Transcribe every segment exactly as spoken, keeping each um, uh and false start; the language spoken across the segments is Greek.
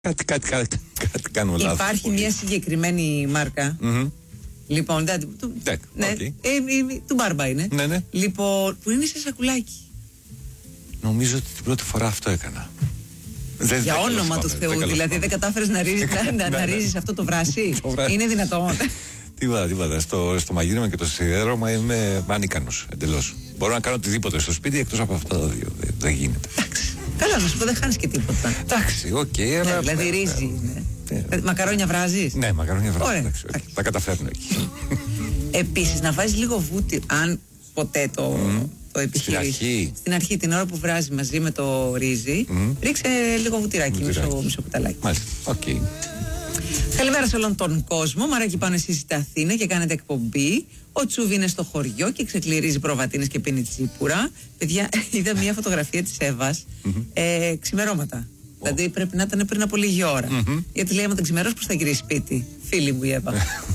Κάτι, κάτι, κάτι, κάτι κάνουμε λάθος. Υπάρχει πολύ. Μια συγκεκριμένη μάρκα. Mm-hmm. Λοιπόν, δεν, του, Deck, ναι, okay. ε, ε, του Μπάρμπα είναι. Ναι, ναι. Λοιπόν, που είναι σε σακουλάκι. Νομίζω ότι την πρώτη φορά αυτό έκανα. Δεν, Για δεν όνομα του Θεού, δηλαδή δεν κατάφερες να ρίζεις, να, να ρίζεις αυτό το βράσι. Είναι δυνατόν? Τίποτα, τίποτα. Στο, στο μαγείρεμα και το σιδέρωμα είμαι ανίκανος εντελώς. Μπορώ να κάνω οτιδήποτε στο σπίτι εκτός από αυτά τα δύο. Δεν, δεν γίνεται. Εντάξει. Καλά, να σου πω, δεν χάνεις και τίποτα. Εντάξει, οκ. Okay, ναι, δηλαδή ρύζι. Ναι. Ναι. Μακαρόνια βράζεις? Ναι, μακαρόνια βράζεις. Εντάξει, okay. Τα καταφέρνω εκεί. Επίσης, να βάζεις λίγο βούτι, αν ποτέ το, mm. το επιχειρήσεις. Στην αρχή. Στην αρχή, την ώρα που βράζει μαζί με το ρύζι, mm. ρίξε λίγο βουτυράκι, μισό, μισό κουταλάκι. Μάλιστα, οκ. Okay. Καλημέρα σε όλον τον κόσμο. Μαράκι πάνω εσείς στην Αθήνα και κάνετε εκπομπή. Ο Τσούβι είναι στο χωριό και ξεκληρίζει προβατίνες και πίνει τσίπουρα. Παιδιά, είδα μια φωτογραφία της Εύας mm-hmm. ε, ξημερώματα. Oh. Δηλαδή πρέπει να ήταν πριν από λίγη ώρα. Mm-hmm. Γιατί λέει: άμα δεν ξημερώσει, πώς θα γυρίσει σπίτι? Φίλη μου η Εύα.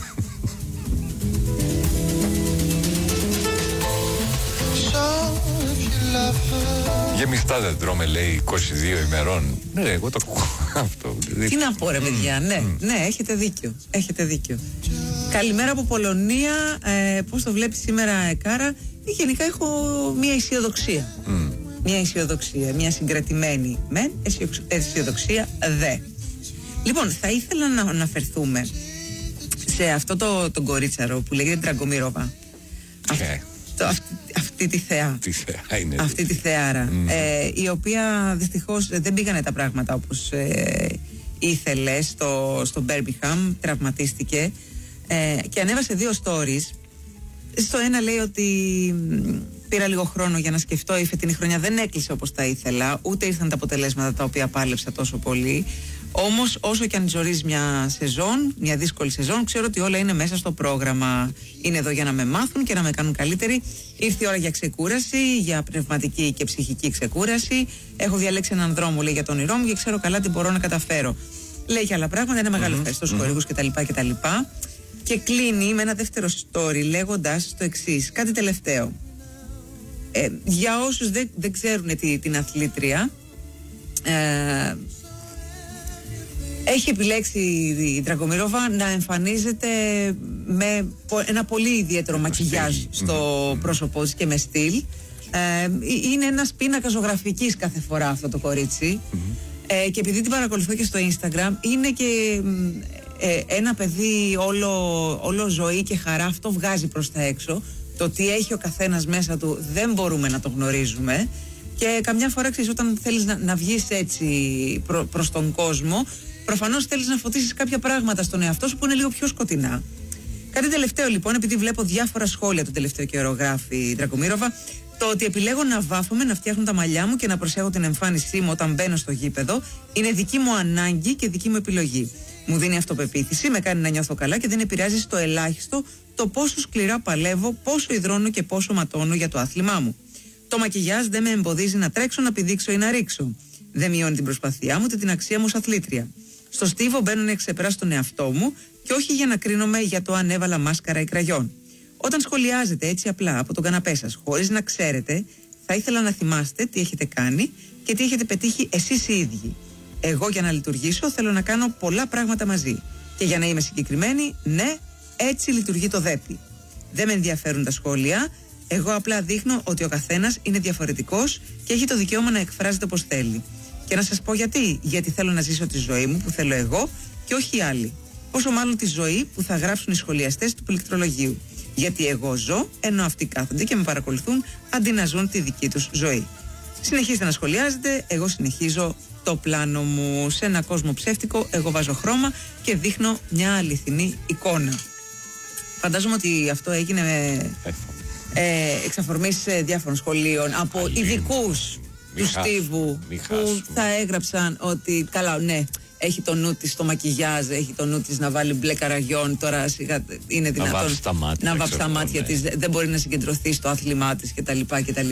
Γεμιστά δεν τρώμε, λέει, είκοσι δύο ημερών. Ναι, εγώ το ακούω αυτό. Τι να πω, ρε παιδιά, ναι, mm. ναι, έχετε δίκιο. Έχετε δίκιο. Καλημέρα από Πολωνία. Ε, πώς το βλέπεις σήμερα, Κάρα? Γενικά έχω μια αισιοδοξία. Mm. Μια αισιοδοξία, μια συγκρατημένη μεν, αισιοδοξία δε. Λοιπόν, θα ήθελα να αναφερθούμε σε αυτό το, το κορίτσαρο που λέγεται Ντραγκομίροβα. Okay. Το, αυτή, αυτή τη θεά. Τι θεά είναι. Αυτή τη θεάρα. Mm. Ε, η οποία δυστυχώς δεν πήγανε τα πράγματα όπως ε, ήθελε στο, στο Μπέρμπιχαμ. Τραυματίστηκε ε, και ανέβασε δύο stories. Στο ένα λέει ότι πήρα λίγο χρόνο για να σκεφτώ, η φετινή χρονιά δεν έκλεισε όπως τα ήθελα, ούτε ήρθαν τα αποτελέσματα τα οποία πάλεψα τόσο πολύ. Όμως όσο και αν ζορίζει μια σεζόν, μια δύσκολη σεζόν, ξέρω ότι όλα είναι μέσα στο πρόγραμμα. Είναι εδώ για να με μάθουν και να με κάνουν καλύτερη. Ήρθε η ώρα για ξεκούραση, για πνευματική και ψυχική ξεκούραση. Έχω διαλέξει έναν δρόμο, λέει, για τον όνειρό μου και ξέρω καλά τι μπορώ να καταφέρω. Λέει και άλλα πράγματα, ένα μεγάλο ευχαριστώ στους χορηγούς κτλ. κτλ. Και κλείνει με ένα δεύτερο story λέγοντας το εξής, κάτι τελευταίο. Ε, για όσους δεν, δεν ξέρουν τη, την αθλήτρια, ε, έχει επιλέξει η Ντραγκομίροβα να εμφανίζεται με ένα πολύ ιδιαίτερο μακιγιάζ στο mm-hmm. πρόσωπό της και με στυλ. Ε, είναι ένας πίνακας ζωγραφικής κάθε φορά αυτό το κορίτσι. Mm-hmm. Ε, και επειδή την παρακολουθώ και στο Instagram, είναι και ε, ένα παιδί όλο, όλο ζωή και χαρά. Αυτό βγάζει προς τα έξω. Το τι έχει ο καθένας μέσα του δεν μπορούμε να το γνωρίζουμε. Και καμιά φορά, ξέρεις, όταν θέλεις να, να βγεις έτσι προ, προς τον κόσμο, προφανώς θέλεις να φωτίσεις κάποια πράγματα στον εαυτό σου που είναι λίγο πιο σκοτεινά. Κάτι τελευταίο λοιπόν, επειδή βλέπω διάφορα σχόλια τον τελευταίο καιρό, γράφει η Ντραγκομίροβα, το ότι επιλέγω να βάφομαι, να φτιάχνω τα μαλλιά μου και να προσέχω την εμφάνισή μου όταν μπαίνω στο γήπεδο είναι δική μου ανάγκη και δική μου επιλογή. Μου δίνει αυτοπεποίθηση, με κάνει να νιώθω καλά και δεν επηρεάζει στο ελάχιστο το πόσο σκληρά παλεύω, πόσο υδρώνω και πόσο ματώνω για το άθλημά μου. Το μακιγιάζ δεν με εμποδίζει να τρέξω, να πηδήξω ή να ρίξω. Δεν μειώνει την προσπάθειά μου ούτε την αξία μου ως αθλήτρια. Στο στίβο μπαίνω να εξεπεράσω τον εαυτό μου και όχι για να κρίνομαι για το αν έβαλα μάσκαρα ή κραγιόν. Όταν σχολιάζετε έτσι απλά από τον καναπέ σας, χωρίς να ξέρετε, θα ήθελα να θυμάστε τι έχετε κάνει και τι έχετε πετύχει εσείς οι ίδιοι. Εγώ για να λειτουργήσω θέλω να κάνω πολλά πράγματα μαζί. Και για να είμαι συγκεκριμένη, ναι, έτσι λειτουργεί το ΔΕΠΗ. Δεν με ενδιαφέρουν τα σχόλια. Εγώ απλά δείχνω ότι ο καθένας είναι διαφορετικός και έχει το δικαίωμα να εκφράζεται όπως θέλει. Και να σας πω γιατί. Γιατί θέλω να ζήσω τη ζωή μου που θέλω εγώ και όχι οι άλλοι. Πόσο μάλλον τη ζωή που θα γράψουν οι σχολιαστές του πληκτρολογίου. Γιατί εγώ ζω, ενώ αυτοί κάθονται και με παρακολουθούν αντί να ζουν τη δική τους ζωή. Συνεχίστε να σχολιάζετε, εγώ συνεχίζω το πλάνο μου. Σε ένα κόσμο ψεύτικο, εγώ βάζω χρώμα και δείχνω μια αληθινή εικόνα. Φαντάζομαι ότι αυτό έγινε με, ε, εξ αφορμής διάφορων σχολείων από ειδικούς του στίβου που θα έγραψαν ότι καλά, ναι, έχει το νου της στο μακιγιάζ, έχει το νου της να βάλει μπλε καραγιόν, τώρα σιγά είναι δυνατόν να βάψει τα μάτια, να βάψει τα μάτια ναι. της, δεν μπορεί να συγκεντρωθεί στο άθλημά της κτλ. κτλ.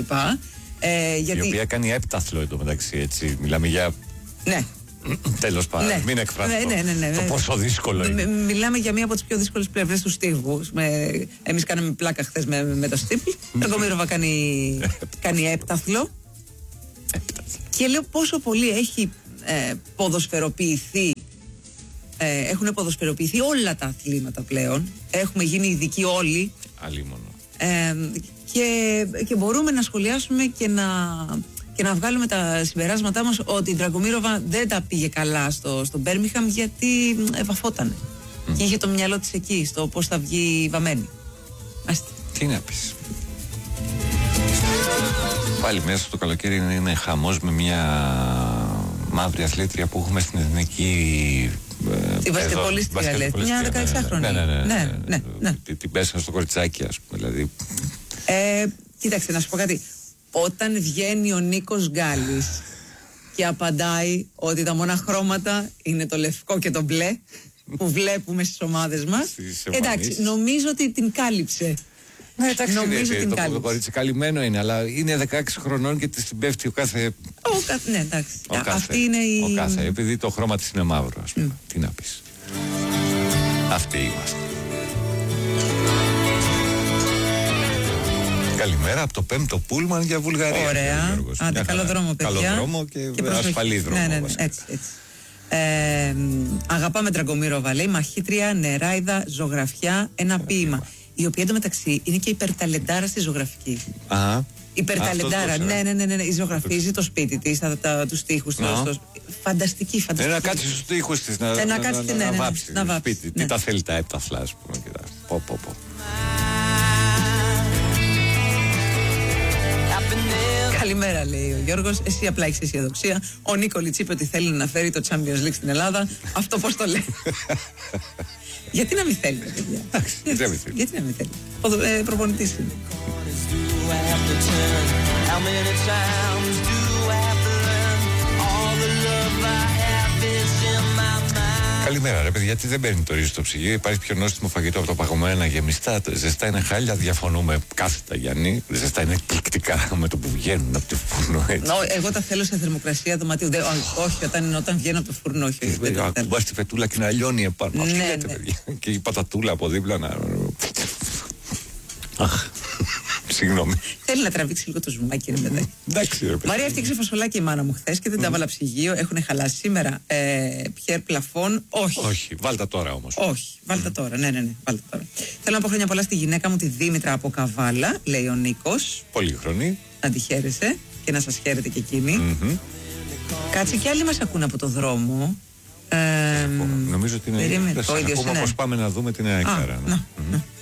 Ε, γιατί... Η οποία κάνει επτάθλο εδώ μεταξύ, έτσι, μιλάμε για... Ναι. Τέλος πάντων, ναι. Μην εκφραστώ ναι, ναι, ναι, ναι. το πόσο δύσκολο είναι. Μ, μιλάμε για μία από τις πιο δύσκολες πλευρές του στίβου. Εμείς κάναμε πλάκα χθες με, με το στίβου. Η Ντραγκομίροβα κάνει, κάνει επτάθλο. Και λέω πόσο πολύ έχει ε, ποδοσφαιροποιηθεί. Ε, έχουν ποδοσφαιροποιηθεί όλα τα αθλήματα πλέον. Έχουμε γίνει ειδικοί όλοι. Αλίμονο. Ε, και, και μπορούμε να σχολιάσουμε και να, και να βγάλουμε τα συμπεράσματά μας ότι η Ντραγκομίροβα δεν τα πήγε καλά στο, στο Μπέρμιχαμ, γιατί ευαφότανε. Mm. Και είχε το μυαλό της εκεί, στο πώς θα βγει βαμμένη. Άστε. Τι να πεις. Πάλι μέσα στο καλοκαίρι είναι, είναι χαμός με μια μαύρη αθλήτρια που έχουμε στην εθνική. Τη βασκετμπολίστρια, λέτε. Μια δεκαεξάχρονη. Ναι, ναι, ναι. ναι, ναι, ναι, ναι. Την, την πέσανε στο κοριτσάκι, ας πούμε. Δηλαδή. Ε, κοίταξε, να σου πω κάτι. Όταν βγαίνει ο Νίκος Γκάλης και απαντάει ότι τα μόνα χρώματα είναι το λευκό και το μπλε που βλέπουμε στις ομάδες μας, εντάξει, νομίζω ότι την κάλυψε. Ναι, εντάξει, νομίζω ναι, την το, κάλυψε. Το κορίτσι καλυμμένο είναι, αλλά είναι δεκαέξι χρονών και της την πέφτει ο κάθε. Ο κάθε, ναι, εντάξει. Ο κάθε, αυτή είναι η. Ο κάθε, επειδή το χρώμα της είναι μαύρο, ας πούμε. Mm. Τι να πεις. Αυτοί είμαστε. Καλημέρα από το πέμπτο πούλμαν για Βουλγαρία. Ωραία. Άντε, καλό δρόμο, παιδιά. Καλό δρόμο και, και ασφαλή δρόμο. Ναι, ναι, ναι, έτσι, έτσι. Ε, αγαπάμε Ντραγκομίροβα, λέει, μαχήτρια, νεράιδα, ζωγραφιά, ένα ποίημα. Η οποία εντωμεταξύ είναι και υπερταλεντάρα στη ζωγραφική. Α, υπερταλεντάρα, ναι, ναι, ναι, ναι, ναι. Ζωγραφίζει το σπίτι της, τους τοίχους της. Φανταστική, φανταστική. Να κάτσει στους τοίχους της, να, να, να, να, να, ναι, να ναι, βάψει να το βάψει, σπίτι. ναι. Τι τα θέλει τα έπταθλα, ας πούμε. Πω, πω, πω. Καλημέρα, λέει ο Γιώργος. Εσύ απλά έχεις αισιοδοξία. Ο Νίκολιτς είπε ότι θέλει να φέρει το Champions League στην Ελλάδα. Αυτό πώς το λέει. Γιατί να μην θέλει, παιδιά. Γιατί, γιατί να μην θέλει. Ο ε, προπονητής είναι. Καλημέρα, ρε παιδιά. Γιατί δεν παίρνει το ρύζι στο ψυγείο? Υπάρχει πιο νόστιμο φαγητό από το παγωμένα γεμιστά? Ζεστά είναι χάλια, διαφωνούμε κάθετα, Γιάννη. Ζεστά είναι εκπληκτικά με το που βγαίνουν από το φούρνο, έτσι. No, εγώ τα θέλω σε θερμοκρασία δωματίου. Δεν, όχι, όταν, όταν βγαίνω από το φούρνο, όχι. Ακουμπάς τη φετούλα και να λιώνει επάνω. Ναι, ναι, ναι. παιδιά. Και η πατατούλα από δίπλα να. Αχ. Συγγνώμη. Θέλει να τραβήξει λίγο το ζουμάκι, ρε παιδάκι. Εντάξει, ρε παιδί. Μαρία, έφτιαξε φασολάκι η μάνα μου χθες και δεν τα έβαλα ψυγείο. Έχουν χαλάσει σήμερα. Ε, Πιέρ πλαφών, όχι. Όχι, βάλτα τώρα όμως. Όχι, βάλτα τώρα. Ναι, ναι, ναι, βάλτα τώρα. Θέλω να πω χρόνια πολλά στη γυναίκα μου, τη Δήμητρα από Καβάλα, λέει ο Νίκος. Πολύ χρονή. Να τη χαίρεσαι και να σας χαίρετε και εκείνη. Mm-hmm. Κάτσε, και άλλοι μας ακούν από το δρόμο. Ε, νομίζω ότι είναι. Περίμενε, δεν ο ίδιος είναι. Όπως πάμε να δούμε την Αεκάρα. Ναι. Mm-hmm.